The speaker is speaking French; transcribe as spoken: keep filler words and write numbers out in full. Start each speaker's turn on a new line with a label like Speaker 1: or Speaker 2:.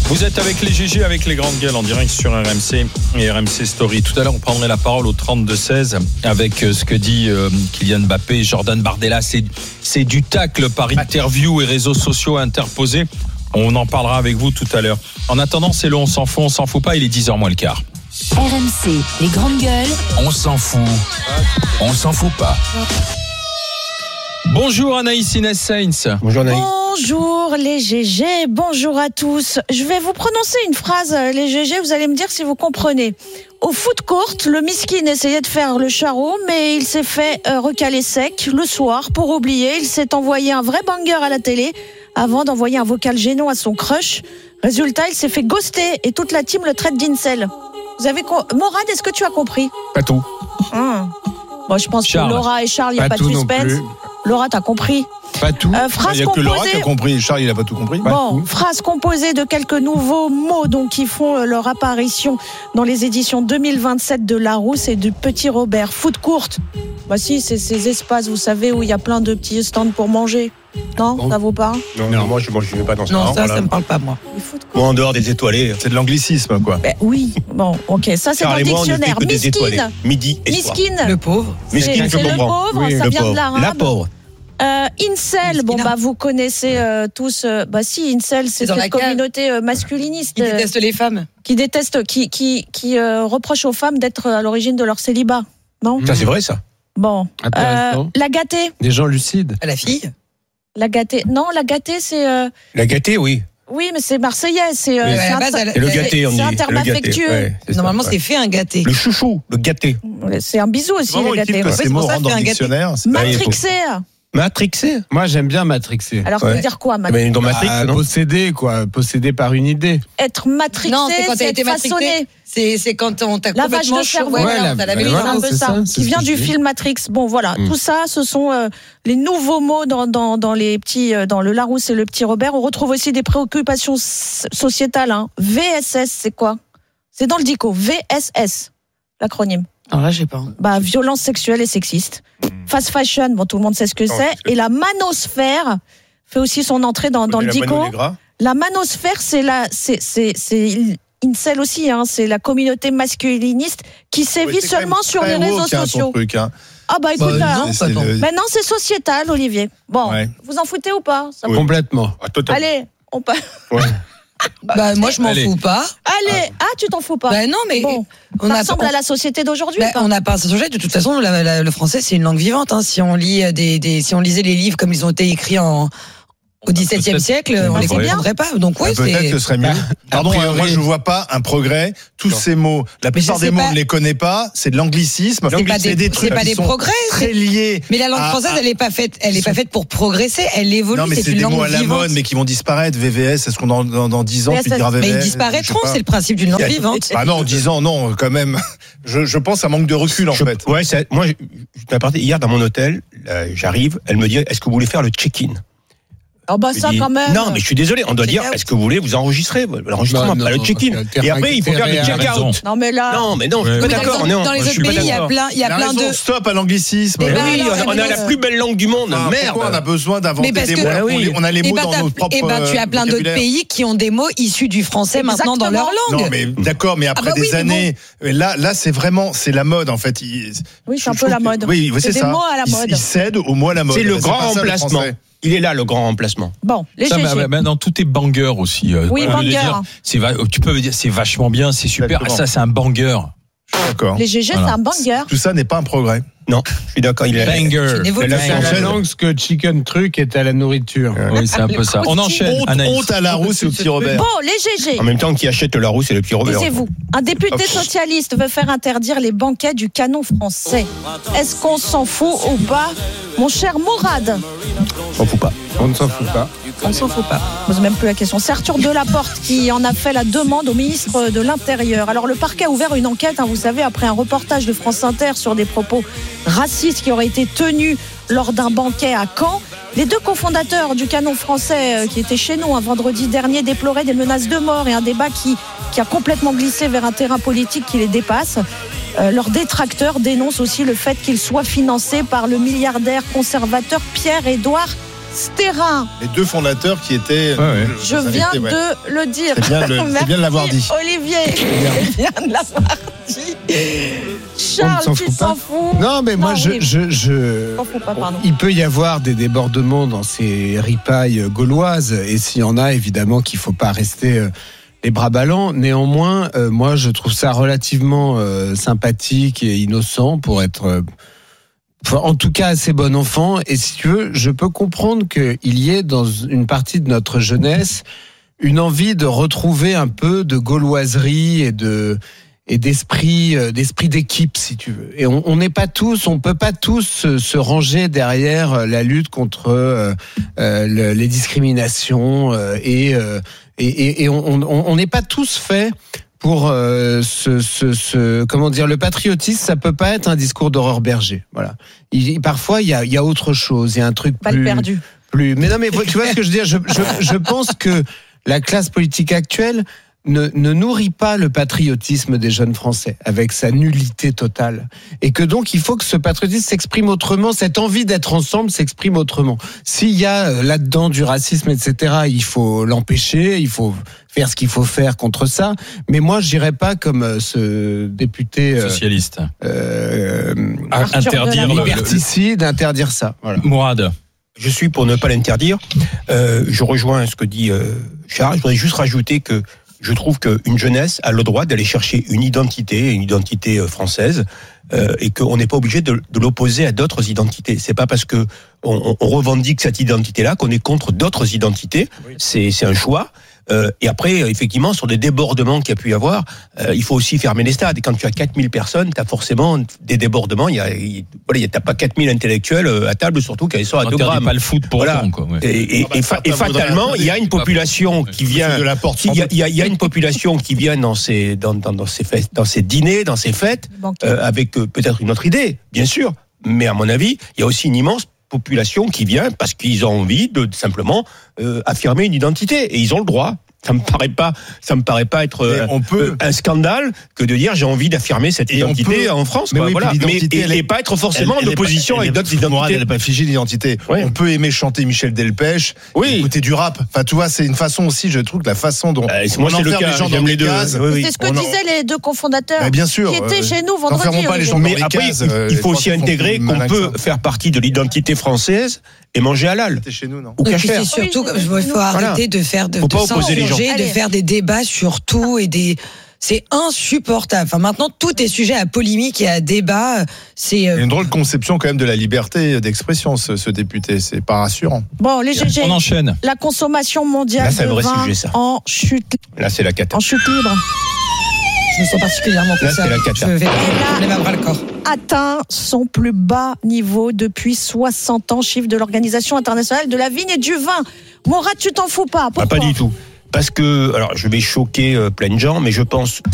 Speaker 1: Vous êtes avec les G G, avec les grandes gueules en direct sur R M C et R M C Story. Tout à l'heure, on prendrait la parole au trente-deux seize avec ce que dit euh, Kylian Mbappé et Jordan Bardella. C'est, c'est du tacle par interview et réseaux sociaux interposés. On en parlera avec vous tout à l'heure. En attendant, c'est le On s'en fout, on s'en fout pas. Il est dix heures moins le quart.
Speaker 2: R M C, les grandes gueules.
Speaker 3: On s'en fout, on s'en fout pas.
Speaker 1: Bonjour Anaïs Inès Sainz.
Speaker 4: Bonjour Anaïs.
Speaker 5: Bonjour les G G, bonjour à tous. Je vais vous prononcer une phrase, les G G, vous allez me dire si vous comprenez. Au foot court, le miskin essayait de faire le charron, mais il s'est fait euh, recaler sec le soir pour oublier. Il s'est envoyé un vrai banger à la télé avant d'envoyer un vocal gênant à son crush. Résultat, il s'est fait ghoster et toute la team le traite d'incel. Vous avez co- Morad, est-ce que tu as compris ?
Speaker 4: Pas tout.
Speaker 5: Hum. Bon, je pense
Speaker 1: Charles.
Speaker 5: que Laura et Charles, il n'y a
Speaker 4: Pas
Speaker 5: pas de
Speaker 4: tout non
Speaker 5: suspense.
Speaker 4: plus.
Speaker 5: Laura, t'as compris ?
Speaker 4: Pas tout.
Speaker 5: Euh, phrase
Speaker 6: Il n'y a que Laura qui a
Speaker 5: composée.
Speaker 6: compris. Charles, il n'a pas tout compris.
Speaker 5: Bon, phrase composée de quelques nouveaux mots donc, qui font euh, leur apparition dans les éditions deux mille vingt-sept de Larousse et du Petit Robert. Foot courte. Bah si, c'est ces espaces, vous savez, où il y a plein de petits stands pour manger. Non,
Speaker 4: Bon.
Speaker 5: ça vaut pas.
Speaker 4: Non, non, moi je ne vais pas dans ça.
Speaker 7: Non, ça,
Speaker 4: Voilà.
Speaker 7: ça me parle pas, moi.
Speaker 5: Les foot courtes.
Speaker 4: Moi en dehors des étoilés.
Speaker 6: C'est de l'anglicisme, quoi.
Speaker 5: Ben oui, bon, ok, ça c'est dans
Speaker 4: Charles
Speaker 5: le
Speaker 4: et moi, on ne fait
Speaker 5: dictionnaire.
Speaker 4: que des étoilés.
Speaker 5: Miskin,
Speaker 4: Midi et soir.
Speaker 5: miskin,
Speaker 7: Le pauvre.
Speaker 5: c'est,
Speaker 4: Miskin, je
Speaker 5: c'est le
Speaker 4: comprends.
Speaker 5: pauvre,
Speaker 4: Oui,
Speaker 5: ça
Speaker 4: le
Speaker 5: vient de
Speaker 4: pauvre.
Speaker 5: l'arabe.
Speaker 4: La pauvre.
Speaker 5: Euh, incel, bon
Speaker 7: Miskina.
Speaker 5: bah vous connaissez euh, tous, euh, bah si, incel, c'est
Speaker 7: C'est dans
Speaker 5: cette
Speaker 7: la cave.
Speaker 5: communauté euh, masculiniste
Speaker 7: Qui
Speaker 5: euh,
Speaker 7: déteste les femmes.
Speaker 5: qui déteste, qui qui qui euh, reproche aux femmes d'être à l'origine de leur célibat. Non ?
Speaker 4: Ça c'est vrai ça.
Speaker 5: Bon, euh,
Speaker 8: Intéressant.
Speaker 5: la gâtée,
Speaker 8: Des gens lucides.
Speaker 7: À la fille.
Speaker 5: la gâtée. Non, la gâtée, c'est euh,
Speaker 4: La gâtée, oui.
Speaker 5: oui, mais c'est marseillais, c'est, euh,
Speaker 7: Oui,
Speaker 5: c'est
Speaker 7: à la
Speaker 5: un,
Speaker 7: base, elle-
Speaker 4: Et le
Speaker 7: elle-
Speaker 4: gâté, on dit.
Speaker 5: c'est un terme
Speaker 4: Le gâté,
Speaker 5: affectueux.
Speaker 4: ouais, c'est ça,
Speaker 7: Normalement,
Speaker 4: ouais.
Speaker 7: c'est fait un gâté.
Speaker 4: Le chouchou, le gâté.
Speaker 5: c'est un bisou aussi,
Speaker 6: Vraiment
Speaker 5: la
Speaker 6: utile
Speaker 5: gâtée.
Speaker 6: que
Speaker 5: Ouais.
Speaker 6: ces
Speaker 7: c'est
Speaker 6: mots
Speaker 7: pour ça
Speaker 6: rentrent
Speaker 7: que
Speaker 6: dans
Speaker 7: fait
Speaker 6: le
Speaker 7: un
Speaker 6: dictionnaire. C'est-
Speaker 4: Bah, il faut-
Speaker 5: Matrixé.
Speaker 4: Matrixé.
Speaker 8: Moi, j'aime bien matrixer.
Speaker 5: Alors, ça
Speaker 4: Ouais.
Speaker 5: veut dire quoi,
Speaker 4: Eh
Speaker 5: Matrixé
Speaker 4: ben, dans Matrix,
Speaker 8: Ah,
Speaker 4: non
Speaker 8: possédé, quoi. Possédé par une idée.
Speaker 5: Être matrixé,
Speaker 7: Non, c'est quand
Speaker 5: c'est
Speaker 7: t'as été
Speaker 5: être façonné.
Speaker 7: matrixé. C'est, c'est quand on t'a
Speaker 5: Lavage
Speaker 7: complètement
Speaker 5: de cerveau.
Speaker 7: chaud. Ouais,
Speaker 5: Ouais,
Speaker 7: voilà,
Speaker 8: la-
Speaker 7: t'as la
Speaker 8: la-
Speaker 5: Oui,
Speaker 7: mémoire.
Speaker 5: c'est un
Speaker 8: voilà,
Speaker 5: peu
Speaker 8: c'est
Speaker 5: ça,
Speaker 8: ça, c'est
Speaker 5: qui
Speaker 8: ce
Speaker 5: vient
Speaker 8: que
Speaker 5: du
Speaker 8: je dis.
Speaker 5: film Matrix. Bon, voilà,
Speaker 8: Mm.
Speaker 5: tout ça, ce sont euh, les nouveaux mots dans, dans, dans les petits, euh, dans le Larousse et le Petit Robert. On retrouve aussi des préoccupations s- sociétales. Hein. V S S, c'est quoi ? C'est dans le dico. V S S, l'acronyme.
Speaker 7: Alors là, j'ai pas.
Speaker 5: Bah, violence sexuelle et sexiste. Fast fashion, bon, tout le monde sait ce que
Speaker 4: Non,
Speaker 5: c'est.
Speaker 4: c'est-
Speaker 5: Et la manosphère fait aussi son entrée dans, dans le
Speaker 6: La mano
Speaker 5: dico.
Speaker 6: des gras.
Speaker 5: La manosphère, c'est la, c'est, c'est, c'est incel aussi, hein. C'est la communauté masculiniste qui sévit
Speaker 6: Ouais, c'est quand
Speaker 5: seulement
Speaker 6: même
Speaker 5: sur
Speaker 6: très
Speaker 5: les réseaux
Speaker 6: woke, hein, ton
Speaker 5: sociaux.
Speaker 6: truc, hein.
Speaker 5: Ah bah écoute,
Speaker 7: Bah,
Speaker 5: hein.
Speaker 7: non,
Speaker 6: C'est
Speaker 7: pas tant.
Speaker 6: le-
Speaker 5: Maintenant c'est sociétal, Olivier. Bon,
Speaker 6: Ouais.
Speaker 5: vous en foutez ou pas ça-
Speaker 6: Oui.
Speaker 8: Complètement.
Speaker 4: Ah, totalement.
Speaker 5: Allez, on pa-
Speaker 7: Bah, moi, je m'en
Speaker 1: Allez.
Speaker 7: fous pas.
Speaker 5: Allez, ah tu t'en fous pas.
Speaker 7: Bah, non, mais.
Speaker 5: Bon,
Speaker 7: on
Speaker 5: ça
Speaker 7: a
Speaker 5: ressemble
Speaker 7: on-
Speaker 5: à la société d'aujourd'hui.
Speaker 7: Bah,
Speaker 5: ou pas
Speaker 7: on n'a pas un sujet. De toute façon, la- la- le français, c'est une langue vivante. Hein. Si on lit des, des, si on lisait les livres comme ils ont été écrits en, au dix-septième
Speaker 1: Peut-être.
Speaker 7: siècle, on
Speaker 5: Bah,
Speaker 7: les
Speaker 5: c'est bien.
Speaker 7: comprendrait pas. Donc, oui,
Speaker 6: Bah, peut-être
Speaker 7: c'est.
Speaker 6: que ce serait mieux. Pardon,
Speaker 8: a
Speaker 6: hein,
Speaker 8: priori-
Speaker 6: moi je ne vois pas un progrès. Tous
Speaker 4: Non.
Speaker 6: ces mots, la plupart
Speaker 7: je
Speaker 6: des
Speaker 7: sais
Speaker 6: mots,
Speaker 7: pas.
Speaker 6: on ne les connaît pas. C'est de l'anglicisme.
Speaker 7: C'est pas des,
Speaker 6: des
Speaker 7: c'est
Speaker 6: trucs
Speaker 7: pas
Speaker 6: qui
Speaker 7: des
Speaker 6: sont
Speaker 7: progrès.
Speaker 6: très
Speaker 7: c'est-
Speaker 6: liés.
Speaker 7: Mais la langue
Speaker 6: à-
Speaker 7: française,
Speaker 6: à-
Speaker 7: elle est pas faite, elle est pas faite pour progresser. Elle évolue.
Speaker 6: Non, mais
Speaker 7: c'est
Speaker 6: c'est
Speaker 7: une
Speaker 6: des
Speaker 7: langue
Speaker 6: mots à la
Speaker 7: vivante.
Speaker 6: mode, mais qui vont disparaître. V V S, est-ce qu'on dans, dans, dans dix ans,
Speaker 5: V S S.
Speaker 6: tu diras V V S?
Speaker 7: Mais ils
Speaker 6: Je
Speaker 7: disparaîtront.
Speaker 6: sais pas.
Speaker 7: C'est le principe d'une langue vivante.
Speaker 6: Bah non, dix ans, non, quand même. Je, je pense à manque de recul, en
Speaker 4: Je-
Speaker 6: fait.
Speaker 4: Ouais, c'est- moi, je- je t'apporte- hier dans mon hôtel, là, j'arrive, elle me dit, est-ce que vous voulez faire le check-in?
Speaker 5: Ah bah
Speaker 4: Je
Speaker 5: ça
Speaker 4: dis,
Speaker 5: quand même.
Speaker 4: Non, mais je suis désolé, on doit
Speaker 7: Check
Speaker 4: dire,
Speaker 7: out.
Speaker 4: est-ce que vous voulez vous enregistrer? L'enregistrement,
Speaker 8: Non,
Speaker 4: pas le
Speaker 8: non,
Speaker 4: check-in.
Speaker 8: parce que
Speaker 4: Et après, il faut faire le
Speaker 8: terrain
Speaker 1: raison.
Speaker 4: check-out.
Speaker 5: Non mais là.
Speaker 4: Non, mais non, je suis
Speaker 1: Ouais.
Speaker 4: pas
Speaker 7: Dans les
Speaker 4: d'accord.
Speaker 7: autres-
Speaker 4: non,
Speaker 7: Dans les
Speaker 4: je
Speaker 7: autres
Speaker 4: suis pas
Speaker 7: pays, il y a
Speaker 4: d'accord.
Speaker 7: plein, il y a
Speaker 6: Il a
Speaker 7: plein
Speaker 6: raison,
Speaker 7: de.
Speaker 6: stop à l'anglicisme.
Speaker 7: Eh
Speaker 4: Mais
Speaker 7: ben
Speaker 4: oui,
Speaker 7: alors,
Speaker 4: on a
Speaker 7: eh
Speaker 4: la
Speaker 7: ben,
Speaker 4: plus belle langue du monde.
Speaker 6: Ah,
Speaker 4: Merde.
Speaker 6: pourquoi on a besoin
Speaker 7: Mais
Speaker 6: d'inventer
Speaker 7: parce
Speaker 6: des
Speaker 7: que-
Speaker 6: mots?
Speaker 4: Ah oui.
Speaker 6: On les- On a les
Speaker 7: Eh
Speaker 6: mots
Speaker 7: ben,
Speaker 6: dans
Speaker 7: t'as-
Speaker 6: notre propre
Speaker 7: eh ben, tu as plein d'autres
Speaker 6: vocabulaire.
Speaker 7: pays qui ont des mots issus du français maintenant dans leur
Speaker 5: Exactement.
Speaker 7: langue.
Speaker 6: Non, mais d'accord, mais après
Speaker 7: Ah bah oui,
Speaker 6: des
Speaker 7: mais
Speaker 6: années, là, là, c'est vraiment, c'est la mode en fait. Il-
Speaker 5: Oui, c'est un
Speaker 6: je
Speaker 5: peu la
Speaker 6: trouve que-
Speaker 5: mode.
Speaker 6: Oui, oui, c'est
Speaker 5: des
Speaker 6: ça.
Speaker 5: mots à la
Speaker 6: Il-
Speaker 5: mode.
Speaker 6: Il cède au mot à la mode.
Speaker 4: C'est le
Speaker 6: Bah,
Speaker 4: grand
Speaker 6: pas ça,
Speaker 4: remplacement.
Speaker 6: Français.
Speaker 4: Il est là, le grand remplacement.
Speaker 5: Bon, les
Speaker 1: Ça,
Speaker 5: G
Speaker 1: mais,
Speaker 5: G.
Speaker 1: mais maintenant, tout est banger aussi. euh,
Speaker 5: Oui,
Speaker 1: au lieu de
Speaker 5: banger.
Speaker 1: dire, c'est va- tu peux me dire, c'est vachement bien, c'est super.
Speaker 6: Exactement.
Speaker 1: Ça, c'est un banger.
Speaker 6: D'accord.
Speaker 5: Les G G,
Speaker 1: Voilà.
Speaker 5: c'est un banger.
Speaker 6: Tout ça n'est pas un progrès.
Speaker 4: Non, je suis d'accord, il est
Speaker 1: Banger.
Speaker 7: C'est une évolution.
Speaker 4: La
Speaker 8: C'est à la
Speaker 6: enchaîne.
Speaker 8: langue ce que chicken truc est à la nourriture.
Speaker 1: Oui, c'est un peu ça. On enchaîne.
Speaker 6: Honte,
Speaker 1: Anaïs.
Speaker 6: honte à la rousse et au petit Robert.
Speaker 5: Bon, les G G.
Speaker 4: En même temps, qui achète le Larousse et le petit Robert.
Speaker 5: Taisez-vous. Un député
Speaker 6: Hop.
Speaker 5: socialiste veut faire interdire les banquets du canon français. Est-ce qu'on s'en fout ou pas, mon cher Mourad?
Speaker 4: On fout pas.
Speaker 8: On ne s'en fout pas.
Speaker 7: On s'en fout pas.
Speaker 5: Je pose même plus la question. C'est Arthur Delaporte qui en a fait la demande au ministre de l'Intérieur. Alors le parquet a ouvert une enquête, hein, vous savez, après un reportage de France Inter sur des propos racistes qui auraient été tenus lors d'un banquet à Caen. Les deux cofondateurs du canon français euh, qui étaient chez nous un vendredi dernier déploraient des menaces de mort et un débat qui, qui a complètement glissé vers un terrain politique qui les dépasse. Euh, leurs détracteurs dénoncent aussi le fait qu'ils soient financés par le milliardaire conservateur Pierre-Édouard Sterrin.
Speaker 6: Les deux fondateurs qui étaient.
Speaker 8: Ouais, ouais.
Speaker 5: Je viens de le dire.
Speaker 6: C'est bien de, c'est bien de l'avoir dit.
Speaker 5: Olivier, je viens de l'avoir dit. Charles,
Speaker 8: s'en
Speaker 5: tu
Speaker 8: fout pas.
Speaker 5: s'en fous.
Speaker 8: Non, mais moi,
Speaker 5: Non,
Speaker 8: je,
Speaker 5: oui.
Speaker 8: je, je-
Speaker 5: S'en fout pas, pardon.
Speaker 8: il peut y avoir des débordements dans ces ripailles gauloises, et s'il y en a, évidemment qu'il faut pas rester euh, les bras ballants. Néanmoins, euh, moi, je trouve ça relativement euh, sympathique et innocent pour être, euh, enfin, en tout cas, assez bon enfant. Et si tu veux, je peux comprendre qu'il y ait dans une partie de notre jeunesse une envie de retrouver un peu de gauloiserie et de et d'esprit euh, d'esprit d'équipe, si tu veux. Et on on n'est pas tous, on peut pas tous se, se ranger derrière euh, la lutte contre euh, euh, le- les discriminations euh, et, euh, et et et on on on n'est pas tous faits pour euh, ce, ce, ce comment dire, le patriotisme, ça peut pas être un discours d'horreur berger. Voilà. Il, parfois il y a il y a autre chose, il y a un truc
Speaker 5: Balle
Speaker 8: plus
Speaker 5: perdue.
Speaker 8: plus. Mais non, mais tu vois ce que je veux dire. Je, je, je pense que la classe politique actuelle ne, ne nourrit pas le patriotisme des jeunes Français avec sa nullité totale. Et que donc, il faut que ce patriotisme s'exprime autrement, cette envie d'être ensemble s'exprime autrement. S'il y a euh, là-dedans du racisme, et cetera, il faut l'empêcher, il faut faire ce qu'il faut faire contre ça. Mais moi, je dirais pas comme euh, ce député euh,
Speaker 1: Socialiste.
Speaker 8: euh,
Speaker 5: Arthur
Speaker 1: Interdire
Speaker 5: Delanoë.
Speaker 1: le, le-
Speaker 8: liberticide, interdire ça. Voilà.
Speaker 1: Mourad.
Speaker 4: Je suis pour ne pas l'interdire. Euh, je rejoins ce que dit euh, Charles. Je voudrais juste rajouter que je trouve qu'une jeunesse a le droit d'aller chercher une identité, une identité euh, française, euh, et qu'on n'est pas obligé de, de l'opposer à d'autres identités. C'est pas parce que on, on revendique cette identité-là qu'on est contre d'autres identités. C'est, c'est un choix. Euh, et après, effectivement, sur des débordements qu'il y a pu y avoir, euh, il faut aussi fermer les stades. Et quand tu as quatre mille personnes, tu as forcément des débordements. Il y a, il, voilà, il y a, t'as pas quatre mille intellectuels euh, à table, surtout quand ils sont à deux
Speaker 1: Interdit
Speaker 4: grammes.
Speaker 1: pas le foot pour
Speaker 4: Voilà.
Speaker 1: autant, quoi. Ouais.
Speaker 4: Et, et, et, fa- et fatalement, il y a une population qui vient.
Speaker 6: De la porte
Speaker 4: Il y a, il y a, il y a une population qui vient dans ces, dans, dans, dans ces fêtes, dans ces dîners, dans ces fêtes,
Speaker 5: Banquet.
Speaker 4: euh, avec euh, peut-être une autre idée, bien sûr. Mais à mon avis, il y a aussi une immense population qui vient parce qu'ils ont envie de, de simplement euh, affirmer une identité, et ils ont le droit. Ça me paraît pas, ça me paraît pas être
Speaker 6: Mais
Speaker 4: euh,
Speaker 6: on peut-
Speaker 4: euh, un scandale que de dire j'ai envie d'affirmer cette
Speaker 6: Et on
Speaker 4: identité
Speaker 6: peut-
Speaker 4: en France.
Speaker 6: Mais
Speaker 4: Quoi,
Speaker 6: oui,
Speaker 4: voilà.
Speaker 6: puis l'identité,
Speaker 4: Mais-
Speaker 6: elle
Speaker 4: et,
Speaker 6: est-
Speaker 4: et pas être forcément
Speaker 6: Elle-
Speaker 4: en
Speaker 6: elle est pas-
Speaker 4: opposition
Speaker 6: elle
Speaker 4: avec
Speaker 6: est-
Speaker 4: d'autres
Speaker 6: Morale, elle
Speaker 4: identités.
Speaker 6: n'est pas figée l'identité.
Speaker 4: Ouais.
Speaker 6: On peut aimer chanter Michel Delpech,
Speaker 4: Oui.
Speaker 6: écouter du rap. Enfin, tu vois, c'est une façon aussi, je trouve, que la façon dont
Speaker 4: Euh,
Speaker 6: on
Speaker 4: moi, c'est le
Speaker 6: enferme
Speaker 4: cas,
Speaker 6: les gens
Speaker 4: j'aime
Speaker 6: dans
Speaker 4: les
Speaker 6: des
Speaker 4: deux.
Speaker 6: cases.
Speaker 4: Oui, oui.
Speaker 5: C'est ce que
Speaker 6: On en-
Speaker 5: disaient les deux cofondateurs.
Speaker 6: Bah, bien sûr.
Speaker 5: Qui étaient
Speaker 6: euh,
Speaker 5: chez nous vendredi.
Speaker 6: n'enfermons pas les
Speaker 5: Olivier.
Speaker 6: gens dans
Speaker 4: Mais
Speaker 6: les
Speaker 4: après,
Speaker 6: cases.
Speaker 4: il,
Speaker 6: euh,
Speaker 4: il
Speaker 6: je
Speaker 4: faut
Speaker 6: pense
Speaker 4: aussi
Speaker 6: qu'ils font
Speaker 4: intégrer
Speaker 6: plus
Speaker 4: qu'on
Speaker 6: malin
Speaker 4: peut
Speaker 6: que ça.
Speaker 4: faire partie de l'identité française et manger halal
Speaker 6: C'était chez nous, non
Speaker 4: ou
Speaker 7: Et puis
Speaker 4: cachère.
Speaker 7: c'est surtout,
Speaker 5: Oui,
Speaker 7: il faut
Speaker 5: Voilà.
Speaker 7: arrêter de faire de,
Speaker 4: Faut
Speaker 7: de
Speaker 4: pas opposer les gens.
Speaker 7: s'insurger, de
Speaker 5: Allez.
Speaker 7: faire des débats sur tout et des. C'est insupportable. Enfin, maintenant, tout est sujet à polémique et à débat. C'est.
Speaker 6: Il y a
Speaker 7: euh,
Speaker 6: une drôle de conception quand même de la liberté d'expression, ce, ce député. C'est pas rassurant.
Speaker 5: Bon, les G G,
Speaker 1: On enchaîne.
Speaker 5: la consommation mondiale
Speaker 4: Là, c'est un
Speaker 5: de
Speaker 4: vrai
Speaker 5: vin
Speaker 4: sujet, ça.
Speaker 5: en chute,
Speaker 4: Là, c'est la cata.
Speaker 5: en chute libre
Speaker 7: Je me sens particulièrement
Speaker 4: Là, c'est
Speaker 7: concernée.
Speaker 4: la cata.
Speaker 7: Je vais
Speaker 5: là-
Speaker 7: prendre à bras le corps.
Speaker 5: atteint son plus bas niveau depuis soixante ans, chiffre de l'Organisation internationale de la vigne et du vin. Mourad, tu t'en fous pas. Pourquoi
Speaker 4: Ah, pas du tout. Parce que, alors, je vais choquer euh, plein de gens, mais je pense